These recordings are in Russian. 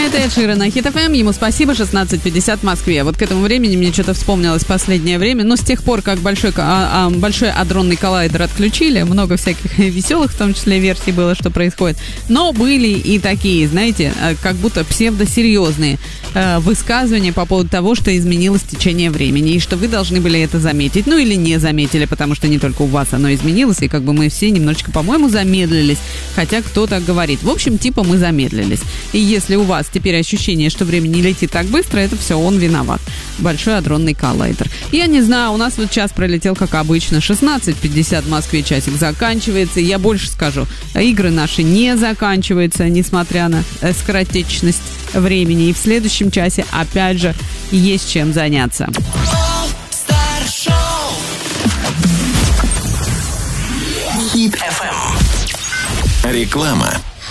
Это Эд Ширан на Хит ФМ. Ему спасибо, 16:50 в Москве. Вот к этому времени мне что-то вспомнилось в последнее время. Но с тех пор, как большой адронный коллайдер отключили, много всяких веселых, в том числе, версий было, что происходит. Но были и такие, знаете, как будто псевдосерьезные высказывания по поводу того, что изменилось течение времени, и что вы должны были это заметить. Ну или не заметили, потому что не только у вас оно изменилось, и как бы мы все немножечко, по-моему, замедлились. Хотя кто так говорит. В общем, типа мы замедлились. И если у вас теперь ощущение, что время не летит так быстро, это все он виноват. Большой адронный коллайдер. Я не знаю, у нас вот час пролетел, как обычно. 16:50 в Москве, часик заканчивается. Я больше скажу, игры наши не заканчиваются, несмотря на скоротечность времени. И в следующем часе, опять же, есть чем заняться. Хит FM. Реклама.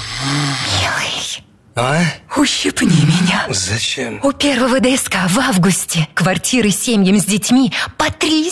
Ущипни меня. Зачем? У первого ДСК в августе квартиры семьям с детьми по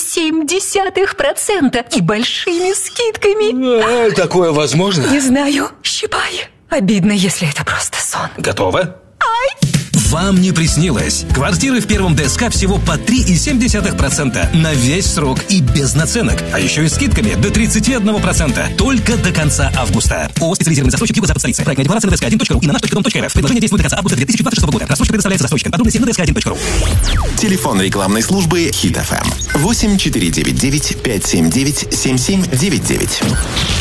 3,7% и большими скидками. Такое возможно? Не знаю. Щипай. Обидно, если это просто сон. Готово? Вам не приснилось. Квартиры в первом ДСК всего по 3,7% на весь срок и без наценок. А еще и скидками до 31%. Только до конца августа. ООО «Специализированный застройщик Юго-Запад столицы». Проектная декларация на dsk1.ru и на наш.дом.рф. Предложение действует до конца августа 2026 года. Рассрочка предоставляется застройщикам. Подробности на dsk1.ru. Телефон рекламной службы Хит FM 8499 579 7799.